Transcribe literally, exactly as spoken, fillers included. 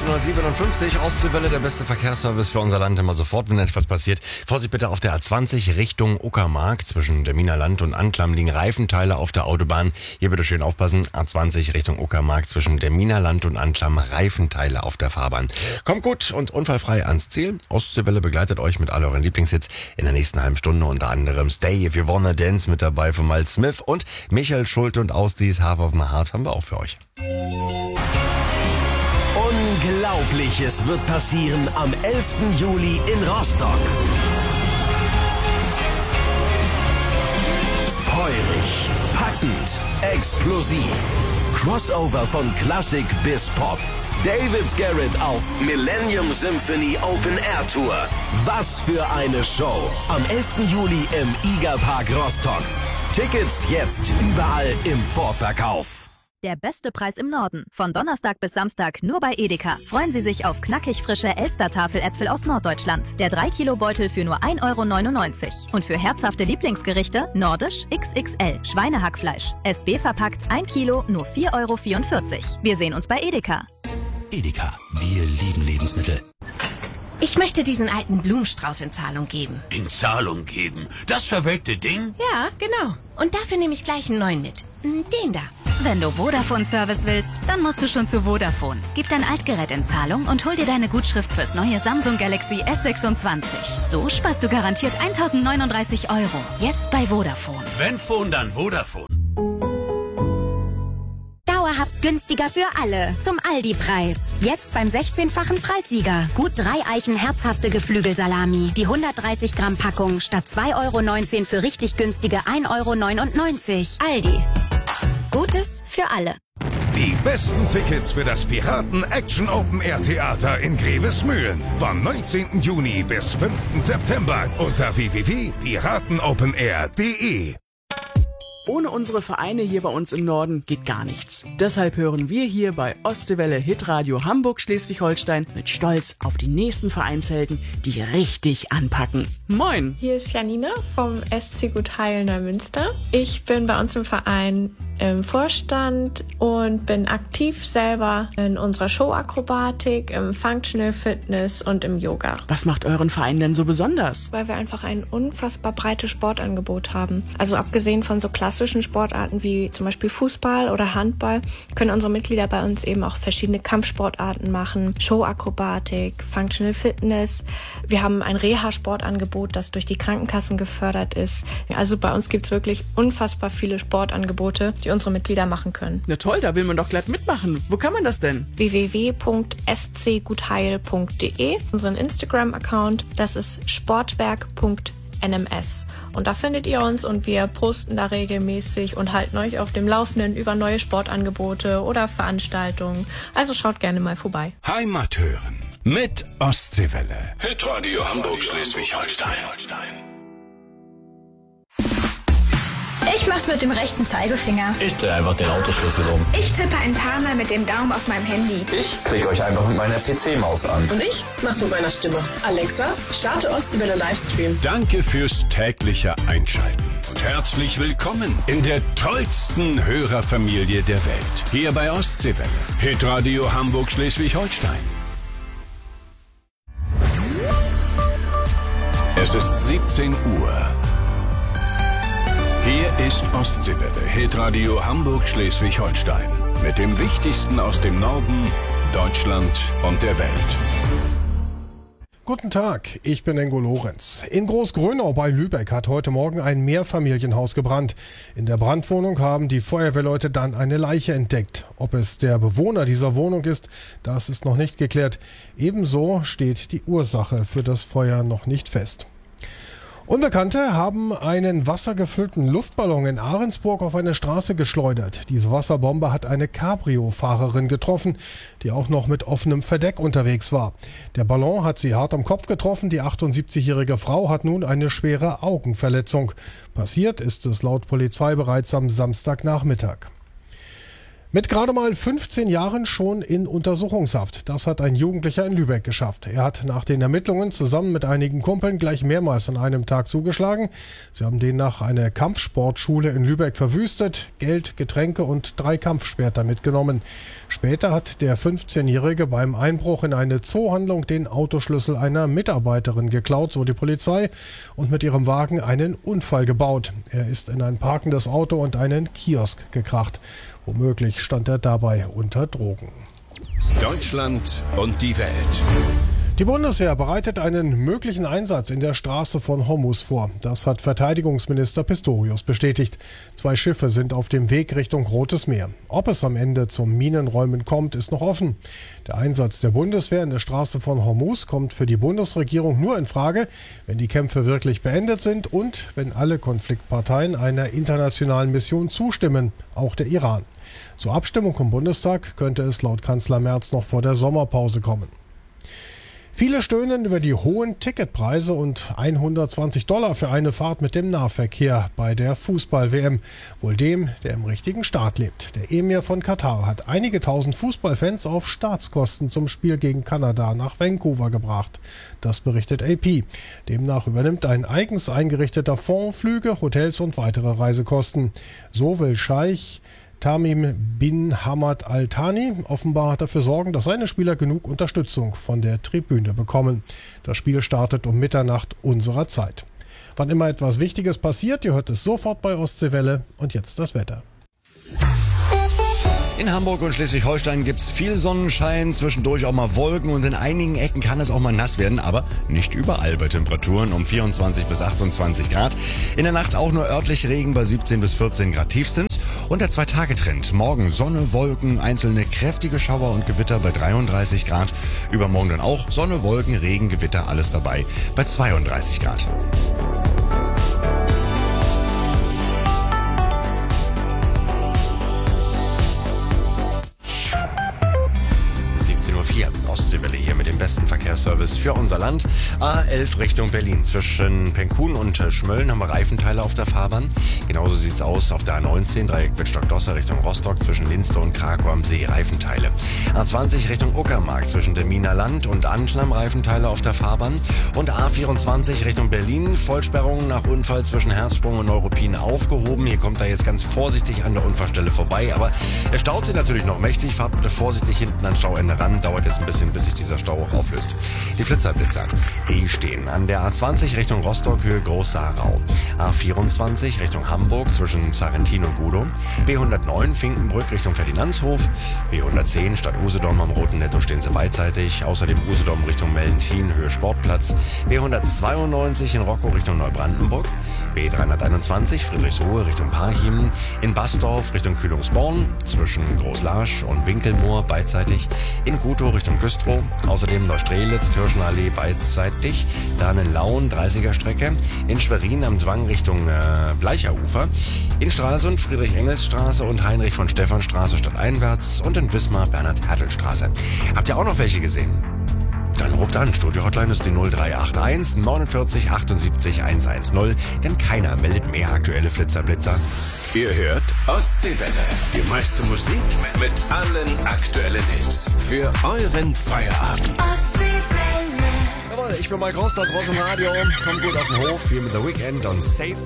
achtzehn Uhr siebenundfünfzig, Ostseewelle, der beste Verkehrsservice für unser Land, immer sofort, wenn etwas passiert. Vorsicht bitte auf der A zwanzig Richtung Uckermark. Zwischen der Miner Land und Anklam liegen Reifenteile auf der Autobahn. Hier bitte schön aufpassen, A zwanzig Richtung Uckermark, zwischen der Miner Land und Anklam Reifenteile auf der Fahrbahn. Kommt gut und unfallfrei ans Ziel. Ostseewelle begleitet euch mit all euren Lieblingshits in der nächsten halben Stunde, unter anderem Stay If You Wanna Dance mit dabei von Miles Smith und Michael Schulte und Ausdies Half of My Heart haben wir auch für euch. Unglaubliches wird passieren am elften Juli in Rostock. Feurig, packend, explosiv. Crossover von Klassik bis Pop. David Garrett auf Millennium Symphony Open Air Tour. Was für eine Show. Am elften Juli im Iga Park Rostock. Tickets jetzt überall im Vorverkauf. Der beste Preis im Norden. Von Donnerstag bis Samstag nur bei Edeka. Freuen Sie sich auf knackig frische Elster-Tafeläpfel aus Norddeutschland. Der drei Kilo Beutel für nur ein Euro neunundneunzig. Und für herzhafte Lieblingsgerichte Nordisch X X L Schweinehackfleisch. S B verpackt ein Kilo nur vier Euro vierundvierzig. Wir sehen uns bei Edeka. Edeka, wir lieben Lebensmittel. Ich möchte diesen alten Blumenstrauß in Zahlung geben. In Zahlung geben? Das verwelkte Ding? Ja, genau. Und dafür nehme ich gleich einen neuen mit. Den da. Wenn du Vodafone-Service willst, dann musst du schon zu Vodafone. Gib dein Altgerät in Zahlung und hol dir deine Gutschrift fürs neue Samsung Galaxy S sechsundzwanzig. So sparst du garantiert eintausendneununddreißig Euro. Jetzt bei Vodafone. Wenn Phone, dann Vodafone. Dauerhaft günstiger für alle. Zum Aldi-Preis. Jetzt beim sechzehnfachen Preissieger. Gut drei Eichen herzhafte Geflügelsalami. Die hundertdreißig Gramm Packung statt zwei Euro neunzehn für richtig günstige ein Euro neunundneunzig. Aldi. Gutes für alle. Die besten Tickets für das Piraten Action Open Air Theater in Grevesmühlen. Vom neunzehnten Juni bis fünften September unter w w w punkt piratenopenair punkt de. Ohne unsere Vereine hier bei uns im Norden geht gar nichts. Deshalb hören wir hier bei Ostseewelle Hitradio Hamburg Schleswig-Holstein mit Stolz auf die nächsten Vereinshelden, die richtig anpacken. Moin! Hier ist Janina vom S C Gut Heil Neumünster. Ich bin bei uns im Verein im Vorstand und bin aktiv selber in unserer Showakrobatik, im Functional Fitness und im Yoga. Was macht euren Verein denn so besonders? Weil wir einfach ein unfassbar breites Sportangebot haben. Also abgesehen von so klassischen Sportarten wie zum Beispiel Fußball oder Handball, können unsere Mitglieder bei uns eben auch verschiedene Kampfsportarten machen, Showakrobatik, Functional Fitness. Wir haben ein Reha-Sportangebot, das durch die Krankenkassen gefördert ist. Also bei uns gibt's wirklich unfassbar viele Sportangebote, die unsere Mitglieder machen können. Na toll, da will man doch gleich mitmachen. Wo kann man das denn? w w w punkt s c gutheil punkt de, unseren Instagram-Account, das ist sportwerk punkt n m s. Und da findet ihr uns und wir posten da regelmäßig und halten euch auf dem Laufenden über neue Sportangebote oder Veranstaltungen. Also schaut gerne mal vorbei. Heimat hören mit Ostseewelle. Hitradio Hamburg Schleswig-Holstein. Ich mach's mit dem rechten Zeigefinger. Ich drehe einfach den Autoschlüssel um. Ich tippe ein paar Mal mit dem Daumen auf meinem Handy. Ich klicke euch einfach mit meiner P C-Maus an. Und ich mach's mit meiner Stimme. Alexa, starte Ostseewelle Livestream. Danke fürs tägliche Einschalten. Und herzlich willkommen in der tollsten Hörerfamilie der Welt. Hier bei Ostseewelle. Hitradio Hamburg Schleswig-Holstein. Es ist siebzehn Uhr. Hier ist Ostseewelle, Hitradio Hamburg Schleswig-Holstein. Mit dem Wichtigsten aus dem Norden, Deutschland und der Welt. Guten Tag, ich bin Engo Lorenz. In Großgrönau bei Lübeck hat heute Morgen ein Mehrfamilienhaus gebrannt. In der Brandwohnung haben die Feuerwehrleute dann eine Leiche entdeckt. Ob es der Bewohner dieser Wohnung ist, das ist noch nicht geklärt. Ebenso steht die Ursache für das Feuer noch nicht fest. Unbekannte haben einen wassergefüllten Luftballon in Ahrensburg auf eine Straße geschleudert. Diese Wasserbombe hat eine Cabrio-Fahrerin getroffen, die auch noch mit offenem Verdeck unterwegs war. Der Ballon hat sie hart am Kopf getroffen. Die achtundsiebzigjährige Frau hat nun eine schwere Augenverletzung. Passiert ist es laut Polizei bereits am Samstagnachmittag. Mit gerade mal fünfzehn Jahren schon in Untersuchungshaft. Das hat ein Jugendlicher in Lübeck geschafft. Er hat nach den Ermittlungen zusammen mit einigen Kumpeln gleich mehrmals an einem Tag zugeschlagen. Sie haben demnach eine Kampfsportschule in Lübeck verwüstet, Geld, Getränke und drei Kampfschwerter mitgenommen. Später hat der fünfzehnjährige beim Einbruch in eine Zoohandlung den Autoschlüssel einer Mitarbeiterin geklaut, so die Polizei, und mit ihrem Wagen einen Unfall gebaut. Er ist in ein parkendes Auto und einen Kiosk gekracht. Womöglich stand er dabei unter Drogen. Deutschland und die Welt. Die Bundeswehr bereitet einen möglichen Einsatz in der Straße von Hormuz vor. Das hat Verteidigungsminister Pistorius bestätigt. Zwei Schiffe sind auf dem Weg Richtung Rotes Meer. Ob es am Ende zum Minenräumen kommt, ist noch offen. Der Einsatz der Bundeswehr in der Straße von Hormuz kommt für die Bundesregierung nur in Frage, wenn die Kämpfe wirklich beendet sind und wenn alle Konfliktparteien einer internationalen Mission zustimmen, auch der Iran. Zur Abstimmung im Bundestag könnte es laut Kanzler Merz noch vor der Sommerpause kommen. Viele stöhnen über die hohen Ticketpreise und hundertzwanzig Dollar für eine Fahrt mit dem Nahverkehr bei der Fußball-W M. Wohl dem, der im richtigen Staat lebt. Der Emir von Katar hat einige tausend Fußballfans auf Staatskosten zum Spiel gegen Kanada nach Vancouver gebracht. Das berichtet A P. Demnach übernimmt ein eigens eingerichteter Fonds Flüge, Hotels und weitere Reisekosten. So will Scheich Tamim bin Hamad Al Thani offenbar dafür sorgen, dass seine Spieler genug Unterstützung von der Tribüne bekommen. Das Spiel startet um Mitternacht unserer Zeit. Wann immer etwas Wichtiges passiert, ihr hört es sofort bei Ostseewelle. Und jetzt das Wetter. In Hamburg und Schleswig-Holstein gibt's viel Sonnenschein, zwischendurch auch mal Wolken und in einigen Ecken kann es auch mal nass werden, aber nicht überall bei Temperaturen um vierundzwanzig bis achtundzwanzig Grad. In der Nacht auch nur örtlich Regen bei siebzehn bis vierzehn Grad tiefstens. Und der Zwei-Tage-Trend. Morgen Sonne, Wolken, einzelne kräftige Schauer und Gewitter bei dreiunddreißig Grad. Übermorgen dann auch Sonne, Wolken, Regen, Gewitter, alles dabei bei zweiunddreißig Grad. Ostseewelle hier mit dem besten Verkehrsservice für unser Land. A elf Richtung Berlin. Zwischen Penkun und Schmölln haben wir Reifenteile auf der Fahrbahn. Genauso sieht's aus auf der A neunzehn, Dreieck Wittstock-Dosser Richtung Rostock, zwischen Linste und Krakow am See, Reifenteile. A zwanzig Richtung Uckermark, zwischen Deminer Land und Antlam, Reifenteile auf der Fahrbahn. Und A vierundzwanzig Richtung Berlin, Vollsperrung nach Unfall zwischen Herzsprung und Neuruppin aufgehoben. Hier kommt er jetzt ganz vorsichtig an der Unfallstelle vorbei, aber er staut sich natürlich noch mächtig. Fahrt bitte vorsichtig hinten ans Stauende ran, dauert jetzt ein bisschen, bis sich dieser Stau auch auflöst. Die Flitzerblitzer, die stehen an der A zwanzig Richtung Rostock, Höhe Groß-Saarau. A vierundzwanzig Richtung Hamburg zwischen Sarrentin und Gudow. B hundertneun Finkenbrück Richtung Ferdinandshof. B hundertzehn Stadt Usedom am Roten Netto stehen sie beidseitig. Außerdem Usedom Richtung Mellentin, Höhe Sportplatz. B hundertzweiundneunzig in Rockow Richtung Neubrandenburg. B dreihunderteinundzwanzig Friedrichsruhe Richtung Parchim. In Basdorf Richtung Kühlungsborn zwischen Großlarsch und Winkelmoor beidseitig. In Gutow Richtung Güstrow. Außerdem Neustrelitz, Kirchenallee beidseitig. Dann in Lauen, dreißiger Strecke. In Schwerin am Zwang Richtung äh, Bleicherufer. In Stralsund Friedrich-Engels-Straße und Heinrich von Stephanstraße stadteinwärts. Und in Wismar Bernhard-Hertel-Straße. Habt ihr auch noch welche gesehen? Dann ruft an. Studio-Hotline ist die null drei acht eins neunundvierzig achtundsiebzig hundertzehn. Denn keiner meldet mehr aktuelle Flitzerblitzer. Ihr hört Ostseewelle. Die meiste Musik mit allen aktuellen Hits. Für euren Feierabend. Ostseewelle. Jawohl, ich bin Mike Rost, das Ross im Radio. Kommt gut auf den Hof, hier mit The Weekend und Safe.